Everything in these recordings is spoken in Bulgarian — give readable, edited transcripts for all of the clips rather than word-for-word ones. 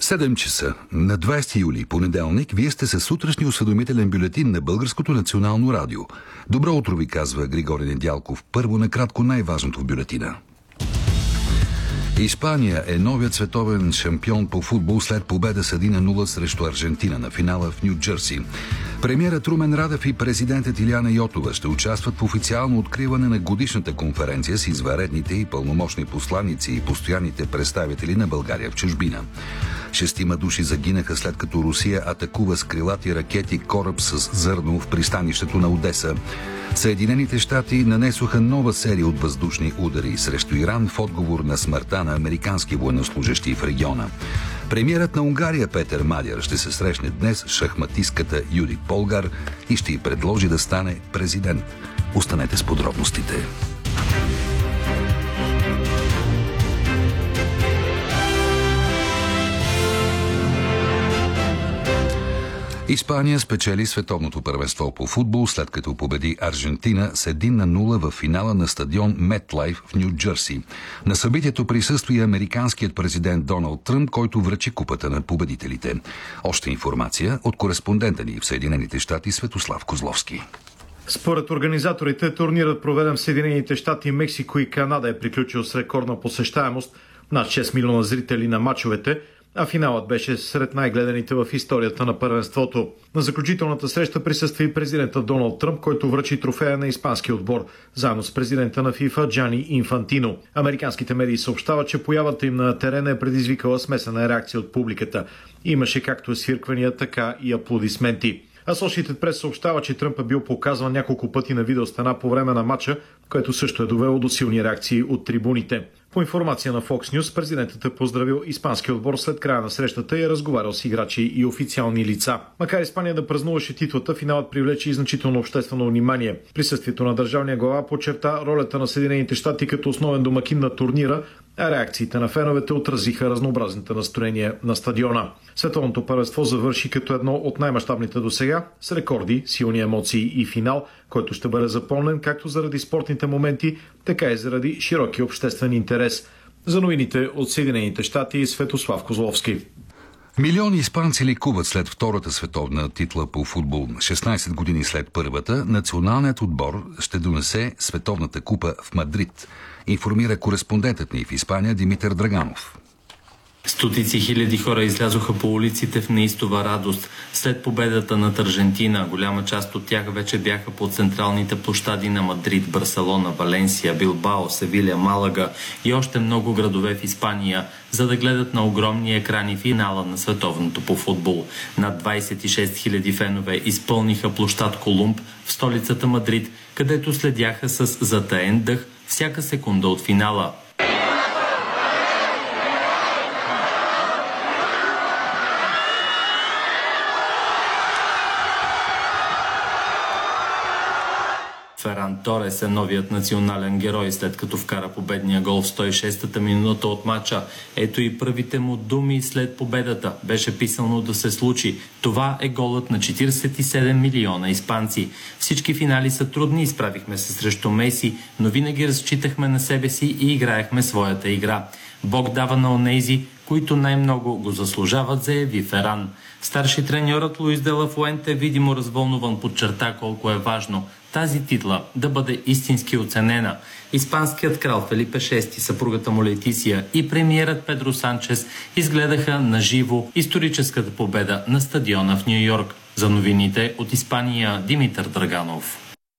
7 часа на 20 юли, понеделник, вие сте със сутрешния осведомителен бюлетин на Българското национално радио. Добро утро ви казва Григорий Недялков. Първо накратко най-важното в бюлетина. Испания е новият световен шампион по футбол след победа с 1-0 срещу Аржентина на финала в Ню Джерси. Премиерът Румен Радев и президентът Илияна Йотова ще участват в официално откриване на годишната конференция с извънредните и пълномощни посланици и постоянните представители на България в чужбина. 6 души загинаха след като Русия атакува с крилати ракети кораб с зърно в пристанището на Одеса. Съединените щати нанесоха нова серия от въздушни удари срещу Иран в отговор на смъртта на американски военнослужещи в региона. Премиерът на Унгария Петър Мадяр ще се срещне днес с шахматистката Юдит Полгар и ще й предложи да стане президент. Останете с подробностите. Испания спечели световното първенство по футбол, след като победи Аржентина с 1-0 в финала на стадион MetLife в Ню Джерси. На събитието присъства и американският президент Доналд Тръмп, който връчи купата на победителите. Още информация от кореспондента ни в Съединените щати Светослав Козловски. Според организаторите, турнирът, проведен в Съединените щати, Мексико и Канада, е приключил с рекордна посещаемост, над 6 милиона зрители на мачовете, а финалът беше сред най-гледаните в историята на първенството. На заключителната среща присъства и президента Доналд Тръмп, който връчи трофея на испанския отбор, заедно с президента на ФИФА Джани Инфантино. Американските медии съобщават, че появата им на терена е предизвикала смесена реакция от публиката. Имаше както свирквания, така и аплодисменти. Associated Press съобщава, че Тръмп е бил показван няколко пъти на видеостена по време на матча, което също е довело до силни реакции от трибуните. По информация на Fox News, президентът е поздравил испанския отбор след края на срещата и е разговарял с играчи и официални лица. Макар Испания да празнуваше титлата, финалът привлече и значително обществено внимание. Присъствието на държавния глава подчерта ролята на Съединените щати като основен домакин на турнира, а реакциите на феновете отразиха разнообразните настроения на стадиона. Световното първенство завърши като едно от най-мащабните досега, с рекорди, силни емоции и финал, който ще бъде запълнен както заради спортните моменти, така и заради широки обществен интерес. За новините от Съединените щати Светослав Козловски. Милиони испанци ликуват след втората световна титла по футбол. 16 години след първата, националният отбор ще донесе световната купа в Мадрид, информира кореспондентът ни в Испания Димитър Драганов. Стотици хиляди хора излязоха по улиците в неистова радост след победата над Аржентина. Голяма част от тях вече бяха по централните площади на Мадрид, Барселона, Валенсия, Билбао, Севиля, Малага и още много градове в Испания, за да гледат на огромни екрани финала на световното по футбол. Над 26 хиляди фенове изпълниха площад Колумб в столицата Мадрид, където следяха с затаен дъх всяка секунда от финала. Феран Торес е новият национален герой, след като вкара победния гол в 106-та минута от матча. Ето и първите му думи след победата. Беше писано да се случи. Това е голът на 47 милиона испанци. Всички финали са трудни, изправихме се срещу Меси, но винаги разчитахме на себе си и играехме своята игра. Бог дава на онези, които най-много го заслужават, заяви Феран. Старши треньорът Луис де ла Фуенте, видимо развълнуван, подчерта колко е важно тази титла да бъде истински оценена. Испанският крал Фелипе VI, съпругата му Летисия и премиерът Педро Санчес изгледаха на живо историческата победа на стадиона в Ню Йорк. За новините от Испания Димитър Драганов.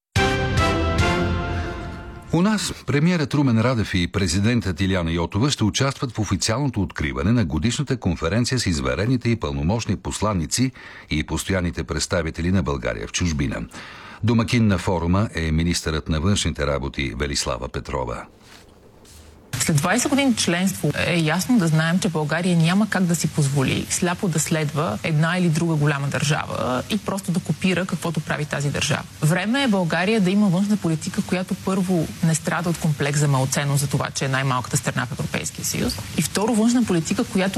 У нас премиерът Румен Радев и президентът Илияна Йотова ще участват в официалното откриване на годишната конференция с извънредните и пълномощни посланици и постоянните представители на България в чужбина. Домакин на форума е министърът на външните работи Велислава Петрова. След 20 години членство е ясно да знаем, че България няма как да си позволи сляпо да следва една или друга голяма държава и просто да копира каквото прави тази държава. Време е България да има външна политика, която първо не страда от комплекс за малценност за това, че е най-малката страна в Европейския съюз, и второ външна политика, която